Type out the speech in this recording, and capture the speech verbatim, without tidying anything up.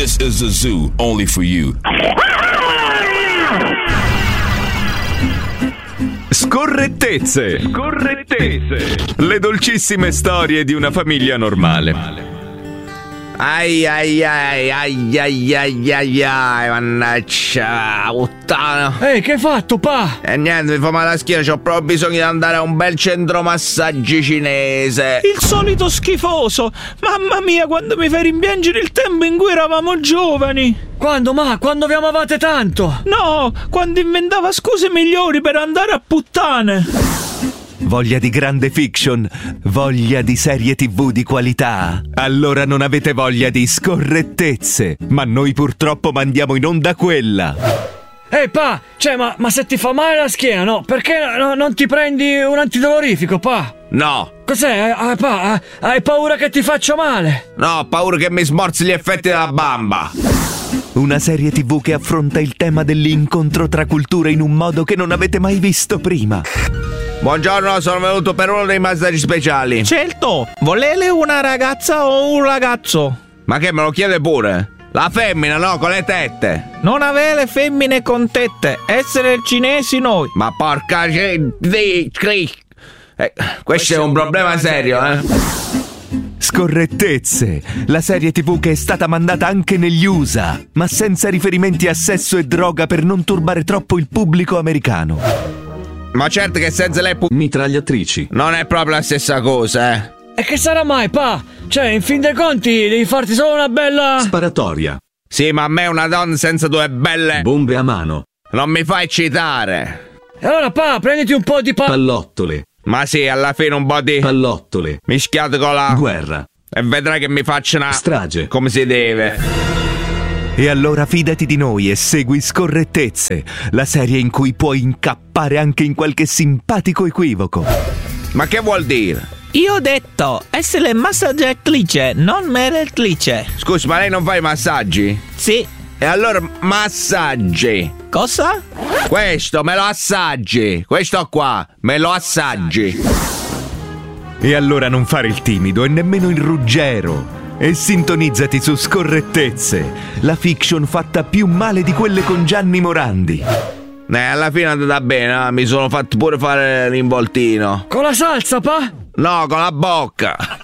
This is a zoo only for you. Scorrettezze. Scorrettezze. Le dolcissime storie di una famiglia normale. Ai ai ai ai ai ai ai ai, mannaggia, puttana. Ehi, che hai fatto, pa? E niente, mi fa male la schiena, c'ho proprio bisogno di andare a un bel centro massaggi cinese. Il solito schifoso. Mamma mia, quando mi fai rimpiangere il tempo in cui eravamo giovani. Quando, ma? Quando vi amavate tanto? No, quando inventava scuse migliori per andare a puttane. Voglia di grande fiction? Voglia di serie tv di qualità? Allora non avete voglia di scorrettezze, ma noi purtroppo mandiamo in onda quella. Ehi, pa, cioè, ma, ma se ti fa male la schiena, no? Perché no, non ti prendi un antidolorifico, pa? No. Cos'è, eh, pa? Hai paura che ti faccia male? No, ho paura che mi smorzi gli effetti della bamba. Una serie tv che affronta il tema dell'incontro tra culture in un modo che non avete mai visto prima. Buongiorno, sono venuto per uno dei massaggi speciali. Certo, volete una ragazza o un ragazzo? Ma che me lo chiede pure? La femmina, no, con le tette. Non avere femmine con tette, essere cinesi noi. Ma porca c- di cri- eh, questo è un problema serio, eh. Scorrettezze, la serie tv che è stata mandata anche negli U S A, ma senza riferimenti a sesso e droga per non turbare troppo il pubblico americano. Ma certo che senza le pu- mitragliatrici non è proprio la stessa cosa, eh. E che sarà mai, pa? Cioè, in fin dei conti devi farti solo una bella sparatoria. Sì, ma a me una donna senza due belle bombe a mano non mi fa eccitare. E allora, pa, prenditi un po' di pa... pallottole. Ma sì, alla fine un po' di pallottole mischiato con la guerra. E vedrai che mi faccio una strage come si deve. E allora fidati di noi e segui Scorrettezze, la serie in cui puoi incappare anche in qualche simpatico equivoco. Ma che vuol dire? Io ho detto essere massaggiatrice, non meretrice. Scusi, ma lei non fa i massaggi? Sì. E allora massaggi. Cosa? Questo me lo assaggi. Questo qua me lo assaggi. E allora non fare il timido e nemmeno il ruggero. E sintonizzati su Scorrettezze, la fiction fatta più male di quelle con Gianni Morandi. Eh, alla fine è andata bene, eh? Mi sono fatto pure fare l'involtino. Con la salsa, pa? No, con la bocca.